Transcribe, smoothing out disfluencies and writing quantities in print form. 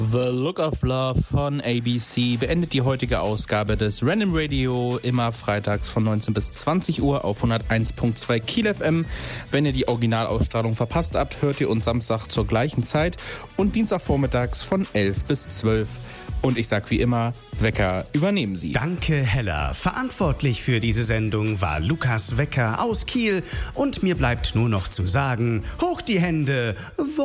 The Look of Love von ABC beendet die heutige Ausgabe des Random Radio, immer freitags von 19 bis 20 Uhr auf 101.2 Kiel FM. Wenn ihr die Originalausstrahlung verpasst habt, hört ihr uns Samstag zur gleichen Zeit und Dienstagvormittags von 11 bis 12. Und ich sag wie immer, Wecker, übernehmen Sie. Danke, Hella. Verantwortlich für diese Sendung war Lukas Wecker aus Kiel. Und mir bleibt nur noch zu sagen, hoch die Hände,